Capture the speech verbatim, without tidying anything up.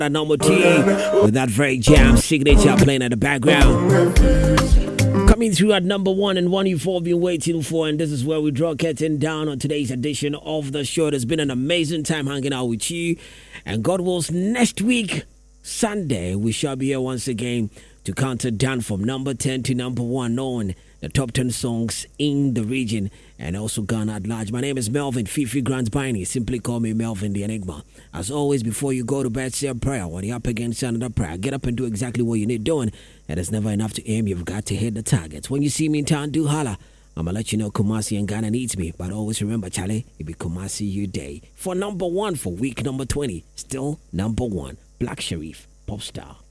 At number two, with that very jam signature playing at the background. Coming through at number one, and one you've all been waiting for, and this is where we draw curtain down on today's edition of the show. It's been an amazing time hanging out with you, and God wills, next week, Sunday, we shall be here once again to count it down from number ten to number one on the top ten songs in the region and also Ghana at large. My name is Melvin Fifi Grant Biney. Simply call me Melvin the Enigma. As always, before you go to bed, say a prayer. When you're up against another prayer, get up and do exactly what you need doing. And it's never enough to aim. You've got to hit the targets. When you see me in town, do holla. I'm going to let you know Kumasi and Ghana needs me. But always remember, Charlie, it be Kumasi you day. For number one for week number twenty, still number one, Black Sherif, Pop Star.